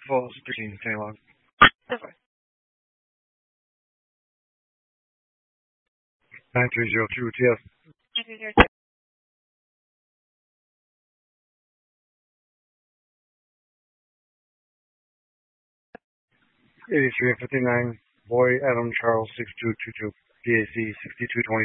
Falls 13, Taylor. 9302 TS. 83 and 59, Boy Adam Charles 6222, PAC 6220.